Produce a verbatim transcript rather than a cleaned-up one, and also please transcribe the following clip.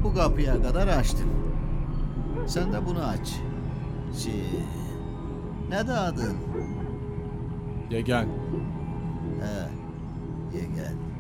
bu kapıya kadar açtım. Sen de bunu aç. Şey, ne de adın? Yegen. He, Yegen.